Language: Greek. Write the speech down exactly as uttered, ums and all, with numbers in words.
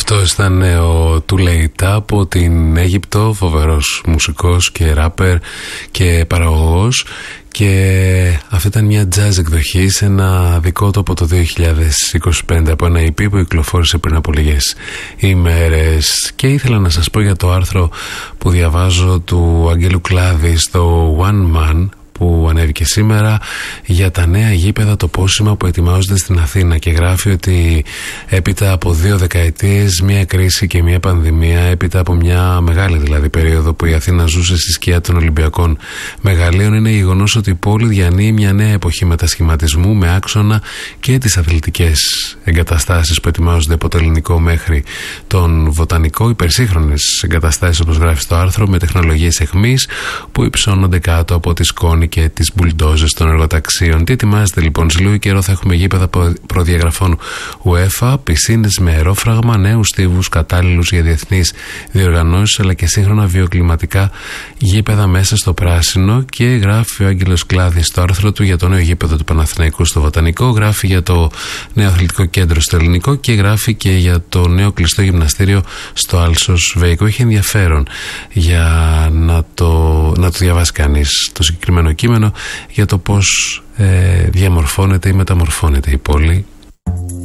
Αυτός ήταν ο Τουλεϊτά από την Αίγυπτο, φοβερός μουσικός και ράπερ και παραγωγός, και αυτή ήταν μια jazz εκδοχή σε ένα δικό του από το δύο χιλιάδες είκοσι πέντε, από ένα ι πι που κυκλοφόρησε πριν από λίγες ημέρες. Και ήθελα να σας πω για το άρθρο που διαβάζω του Αγγέλου Κλάδη στο One Man, που ανέβηκε σήμερα, για τα νέα γήπεδα τοπόσιμα που ετοιμάζονται στην Αθήνα, και γράφει ότι έπειτα από δύο δεκαετίες, μια κρίση και μια πανδημία, έπειτα από μια μεγάλη δηλαδή περίοδο που η Αθήνα ζούσε στη σκιά των Ολυμπιακών Μεγαλείων, είναι γεγονός ότι η πόλη διανύει μια νέα εποχή μετασχηματισμού με άξονα και τις αθλητικές εγκαταστάσεις που ετοιμάζονται από το ελληνικό μέχρι τον βοτανικό, υπερσύγχρονες εγκαταστάσεις όπως γράφει στο άρθρο, με τεχνολογίες αιχμής που υψώνονται κάτω από τη σκόνη και τις μπουλντόζες των εργοταξίων. Τι ετοιμάζεται λοιπόν? Σε λίγο καιρό θα έχουμε γήπεδα προδιαγραφών UEFA, πισίνες με αερόφραγμα, νέους στίβους κατάλληλους για διεθνείς διοργανώσεις, αλλά και σύγχρονα βιοκλιματικά γήπεδα μέσα στο πράσινο. Και γράφει ο Άγγελος Κλάδης στο άρθρο του για το νέο γήπεδο του Παναθηναϊκού στο Βοτανικό, γράφει για το νέο αθλητικό κέντρο στο Ελληνικό και γράφει και για το νέο κλειστό γυμναστήριο στο Άλσος Βέικο. Έχει ενδιαφέρον για να το, να το διαβάσει κανείς το συγκεκριμένο κείμενο για το πώς ε, διαμορφώνεται ή μεταμορφώνεται η πόλη